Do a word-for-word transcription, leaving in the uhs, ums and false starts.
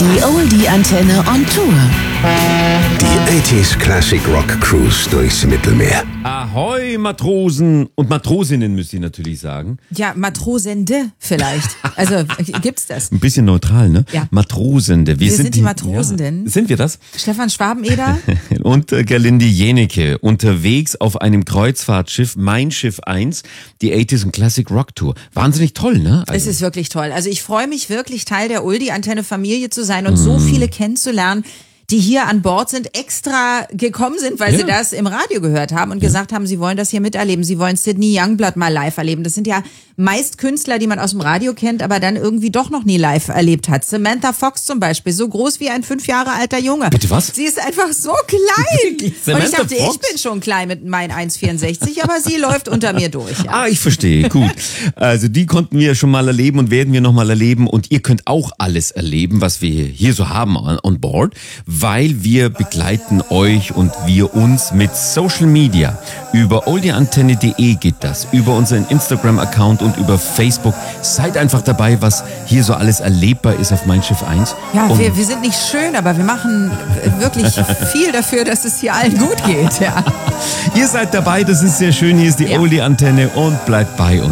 Die Oldie-Antenne on Tour. Die achtziger Classic Rock Cruise durchs Mittelmeer. Ahoi, Matrosen und Matrosinnen, müsst ihr natürlich sagen. Ja, Matrosende vielleicht. Also, gibt's das? Ein bisschen neutral, ne? Ja. Matrosende. Wir sind die Matrosenden. Ja. Sind wir das? Stefan Schwabeneder. Und äh, Gerlinde Jenecke, unterwegs auf einem Kreuzfahrtschiff, Mein Schiff eins, die achtziger Classic Rock Tour. Wahnsinnig toll, ne? Also, Es ist wirklich toll. Also ich freue mich wirklich, Teil der Oldie-Antenne-Familie zu sein und mm. so viele kennenzulernen, die hier an Bord sind, extra gekommen sind, weil ja. sie das im Radio gehört haben und ja. gesagt haben, sie wollen das hier miterleben. Sie wollen Sidney Youngblood mal live erleben. Das sind ja meist Künstler, die man aus dem Radio kennt, aber dann irgendwie doch noch nie live erlebt hat. Samantha Fox zum Beispiel, so groß wie ein fünf Jahre alter Junge. Bitte was? Sie ist einfach so klein. Und Samantha ich dachte, Fox? ich bin schon klein mit meinen eins Komma vierundsechzig, aber sie läuft unter mir durch. Ja. Ah, ich verstehe. Gut. Also die konnten wir schon mal erleben und werden wir noch mal erleben. Und ihr könnt auch alles erleben, was wir hier so haben on, on board, weil wir begleiten euch und wir uns mit Social Media. Über oldieantenne punkt de geht das, über unseren Instagram-Account und über Facebook. Seid einfach dabei, was hier so alles erlebbar ist auf Mein Schiff eins. Ja, und wir, wir sind nicht schön, aber wir machen wirklich viel dafür, dass es hier allen gut geht. Ja. Ihr seid dabei, das ist sehr schön. Hier ist die Ja. Oldie-Antenne und bleibt bei uns.